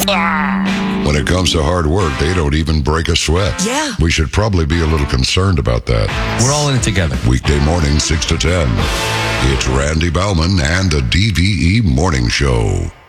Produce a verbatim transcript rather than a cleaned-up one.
When it comes to hard work, they don't even break a sweat. Yeah. We should probably be a little concerned about that. We're all in it together. Weekday morning, six to ten. It's Randy Bauman and the D V E Morning Show.